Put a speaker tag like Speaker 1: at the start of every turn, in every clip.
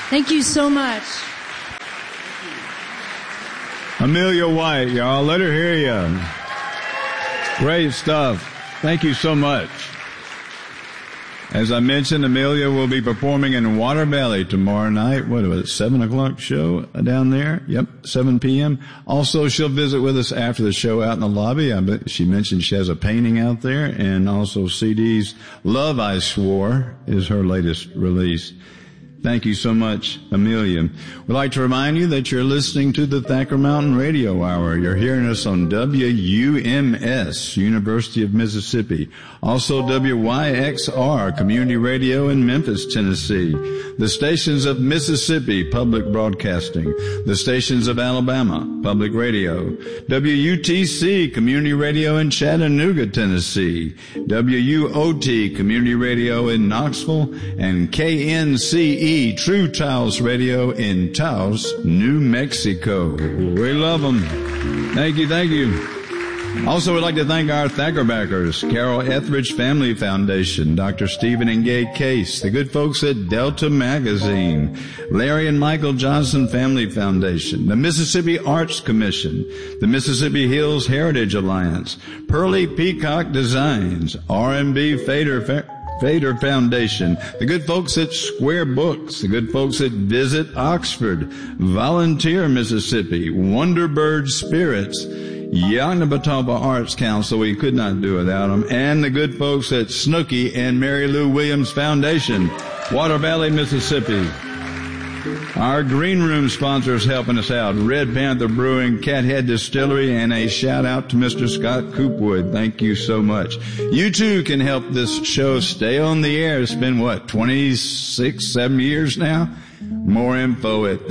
Speaker 1: Thank you so much.
Speaker 2: Amelia White, y'all. Let her hear you. Great stuff. Thank you so much. As I mentioned, Amelia will be performing in Water Valley tomorrow night. What was it, 7 o'clock show down there? Yep, 7 p.m. Also, she'll visit with us after the show out in the lobby. She mentioned she has a painting out there, and also CDs. Love I Swore is her latest release. Thank you so much, Amelia. We'd like to remind you that you're listening to the Thacker Mountain Radio Hour. You're hearing us on WUMS, University of Mississippi. Also WYXR, Community Radio in Memphis, Tennessee. The stations of Mississippi, Public Broadcasting. The stations of Alabama, Public Radio. WUTC, Community Radio in Chattanooga, Tennessee. WUOT, Community Radio in Knoxville. And KNCE, True Taos Radio in Taos, New Mexico. We love them. Thank you, thank you. Also, we'd like to thank our Thacker backers, Carol Etheridge Family Foundation, Dr. Stephen and Gay Case, the good folks at Delta Magazine, Larry and Michael Johnson Family Foundation, the Mississippi Arts Commission, the Mississippi Hills Heritage Alliance, Pearly Peacock Designs, R&B Fader Foundation, the good folks at Square Books, the good folks at Visit Oxford, Volunteer Mississippi, Wonderbird Spirits, Yognabatawba Arts Council, we could not do without them, and the good folks at Snooky and Mary Lou Williams Foundation, Water Valley, Mississippi. Our green room sponsors helping us out, Red Panther Brewing, Cathead Distillery, and a shout out to Mr. Scott Coopwood. Thank you so much. You too can help this show stay on the air. It's been 26, 7 years now? More info at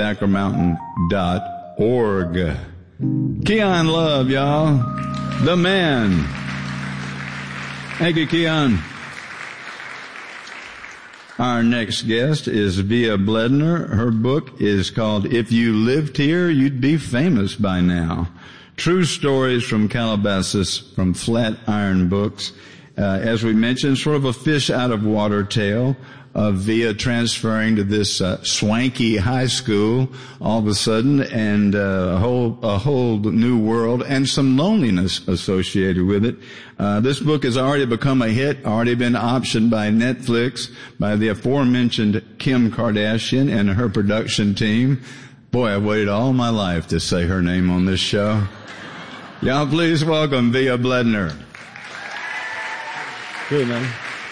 Speaker 2: thackermountain.org. Keon Love, y'all. The man. Thank you, Keon. Our next guest is Via Bledner. Her book is called If You Lived Here, You'd Be Famous by Now. True Stories from Calabasas from Flatiron Books. As we mentioned, sort of a fish out of water tale of Via transferring to this swanky high school all of a sudden, and a whole new world and some loneliness associated with it. This book has already become a hit, already been optioned by Netflix by the aforementioned Kim Kardashian and her production team. Boy, I've waited all my life to say her name on this show. Y'all please welcome Via Bledner. Good, man.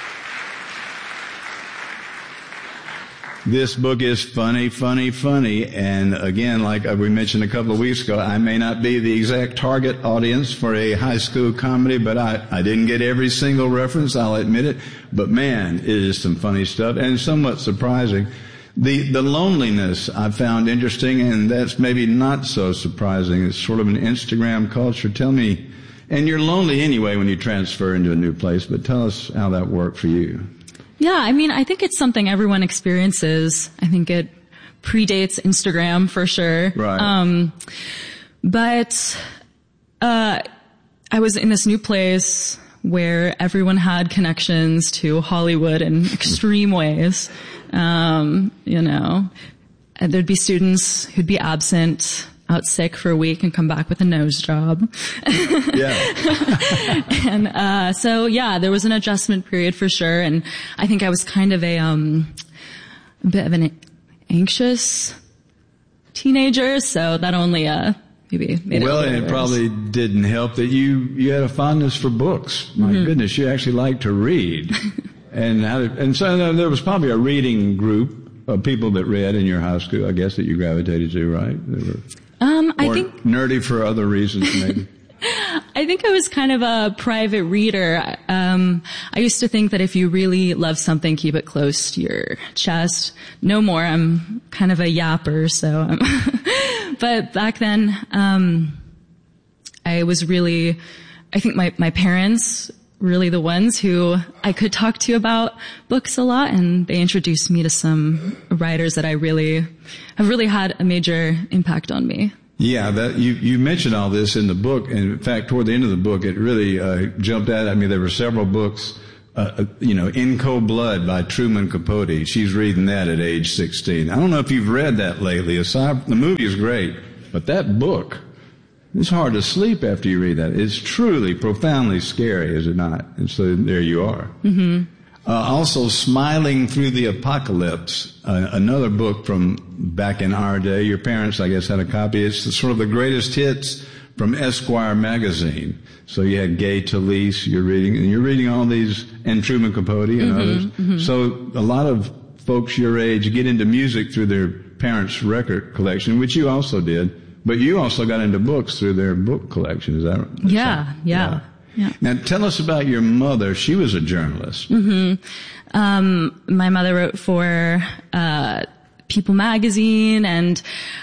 Speaker 2: This book is funny, and again, like we mentioned a couple of weeks ago, I may not be the exact target audience for a high school comedy, but I didn't get every single reference, I'll admit it, but man, it is some funny stuff, and somewhat surprising. The loneliness I found interesting, and that's maybe not so surprising. It's sort of an Instagram culture. Tell me, and you're lonely anyway when you transfer into a new place, but tell us how that worked for you.
Speaker 3: Yeah, I mean, I think it's something everyone experiences. I think it predates Instagram for sure.
Speaker 2: Right.
Speaker 3: But I was in this new place where everyone had connections to Hollywood in extreme ways. And there'd be students who'd be absent, out sick for a week and come back with a nose job.
Speaker 2: Yeah.
Speaker 3: And so yeah, there was an adjustment period for sure, and I think I was kind of a bit of an anxious teenager, so that only maybe made
Speaker 2: well,
Speaker 3: it
Speaker 2: and it
Speaker 3: worse.
Speaker 2: Probably didn't help that you had a fondness for books. My goodness, you actually liked to read. And so there was probably a reading group of people that read in your high school, I guess, that you gravitated to, right?
Speaker 3: I think
Speaker 2: nerdy for other reasons, maybe.
Speaker 3: I think I was kind of a private reader. I used to think that if you really love something, keep it close to your chest. No more. I'm kind of a yapper, so. But back then, I think my parents really the ones who I could talk to about books a lot, and they introduced me to some writers that have really had a major impact on me.
Speaker 2: Yeah, you mentioned all this in the book, and in fact, toward the end of the book, it really jumped out at me. There were several books In Cold Blood by Truman Capote. She's reading that at age 16. I don't know if you've read that lately. The movie is great, but that book, it's hard to sleep after you read that. It's truly profoundly scary, is it not? And so there you are.
Speaker 3: Mm-hmm.
Speaker 2: Also, Smiling Through the Apocalypse, another book from back in our day. Your parents, I guess, had a copy. It's sort of the greatest hits from Esquire magazine. So you had Gay Talese, you're reading all these, and Truman Capote and others. Mm-hmm. So a lot of folks your age get into music through their parents' record collection, which you also did, but you also got into books through their book collection, is that right?
Speaker 3: Yeah.
Speaker 2: Now tell us about your mother. She was a journalist.
Speaker 3: Mm-hmm. My mother wrote for, People magazine and,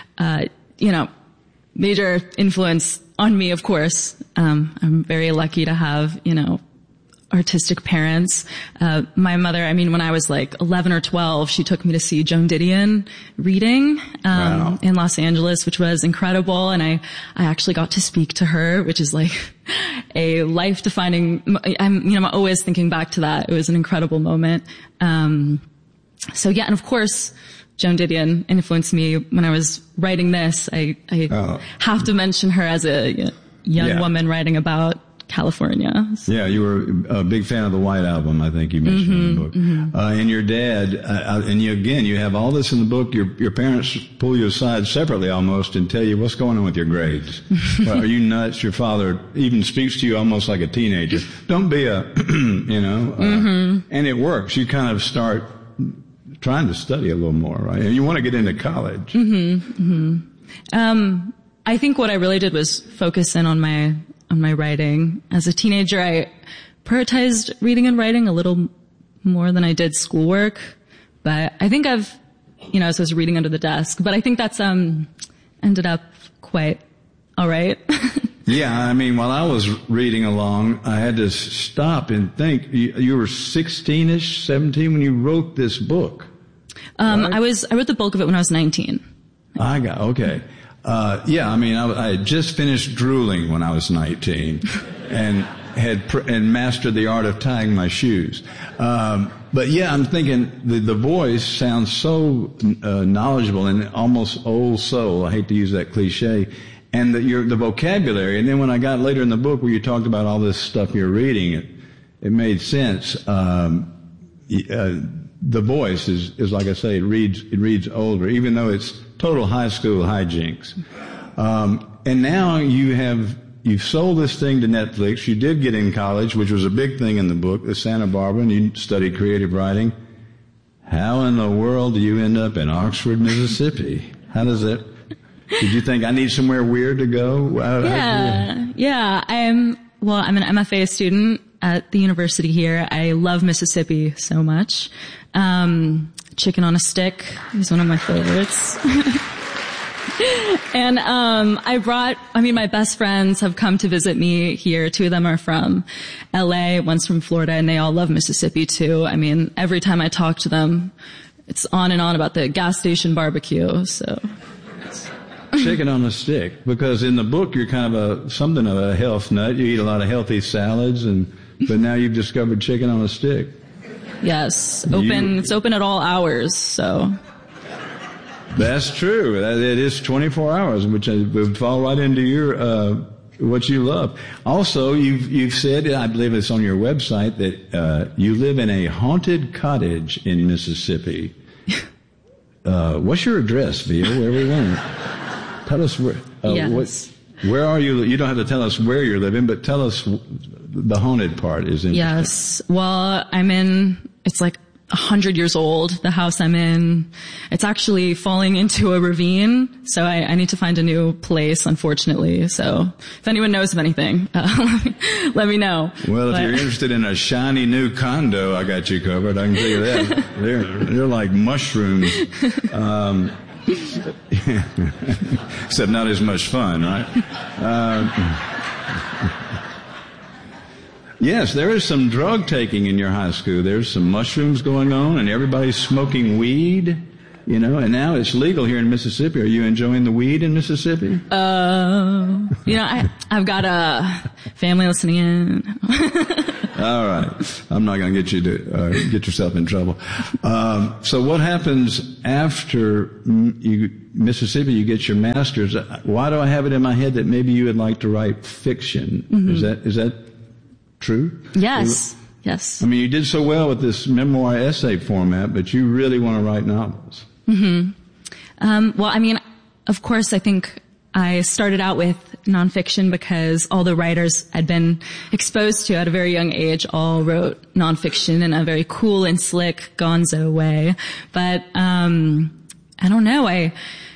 Speaker 3: major influence on me, of course. I'm very lucky to have, artistic parents. My mother, when I was like 11 or 12, she took me to see Joan Didion reading, in Los Angeles, which was incredible. And I actually got to speak to her, which is like a life-defining, I'm always thinking back to that. It was an incredible moment. And of course, Joan Didion influenced me when I was writing this. I have to mention her as a young woman writing about California.
Speaker 2: Yeah, you were a big fan of the White Album, I think you mentioned in the book. Mm-hmm. And your dad, and you have all this in the book. Your parents pull you aside separately almost and tell you what's going on with your grades. Well, are you nuts? Your father even speaks to you almost like a teenager. Don't be mm-hmm. And it works. You kind of start trying to study a little more, right? And you want to get into college.
Speaker 3: Mm-hmm. Mm-hmm. I think what I really did was focus in on my writing. As a teenager, I prioritized reading and writing a little more than I did schoolwork. But I think so I was reading under the desk. But I think that's ended up quite all right.
Speaker 2: Yeah, while I was reading along, I had to stop and think. You were 16-ish, 17 when you wrote this book. Right?
Speaker 3: I wrote the bulk of it when I was 19.
Speaker 2: Okay. I had just finished drooling when I was 19 and and mastered the art of tying my shoes. But yeah, I'm thinking the voice sounds so knowledgeable and almost old soul. I hate to use that cliche. And the vocabulary. And then when I got later in the book where you talked about all this stuff you're reading, it made sense. The voice is like I say, it reads older, even though it's total high school hijinks. And now you've sold this thing to Netflix. You did get in college, which was a big thing in the book, the Santa Barbara, and you studied creative writing. How in the world do you end up in Oxford, Mississippi? How does it? Did you think I need somewhere weird to go?
Speaker 3: Yeah. I'm an MFA student at the university here. I love Mississippi so much. Chicken on a Stick is one of my favorites. And my best friends have come to visit me here. 2 of them are from LA, one's from Florida, and they all love Mississippi too. Every time I talk to them, it's on and on about the gas station barbecue, so.
Speaker 2: Chicken on a Stick, because in the book you're kind of something of a health nut. You eat a lot of healthy salads, but now you've discovered chicken on a stick.
Speaker 3: Yes, it's open at all hours, so.
Speaker 2: That's true. It is 24 hours, which would fall right into your what you love. Also, you've said, I believe it's on your website, that you live in a haunted cottage in Mississippi. What's your address, Via? Where are we going? Tell us where.
Speaker 3: Yes.
Speaker 2: Where are you? You don't have to tell us where you're living, but tell us the haunted part is interesting.
Speaker 3: Yes. Well, it's like 100 years old, the house I'm in. It's actually falling into a ravine, so I need to find a new place, unfortunately. So if anyone knows of anything, let me know.
Speaker 2: Well, if you're interested in a shiny new condo, I got you covered. I can tell you that. They're like mushrooms. Except not as much fun, right? Yes, there is some drug taking in your high school. There's some mushrooms going on, and everybody's smoking weed, and now it's legal here in Mississippi. Are you enjoying the weed in Mississippi?
Speaker 3: I've got a family listening in.
Speaker 2: All right. I'm not going to get you to get yourself in trouble. So what happens after Mississippi, you get your master's? Why do I have it in my head that maybe you would like to write fiction? Mm-hmm. Is that true?
Speaker 3: Yes. Yes.
Speaker 2: I mean, you did so well with this memoir essay format, but you really want to write novels.
Speaker 3: Mm-hmm. Well, I mean, of course, I think I started out with nonfiction because all the writers I'd been exposed to at a very young age all wrote nonfiction in a very cool and slick gonzo way. But, I don't know.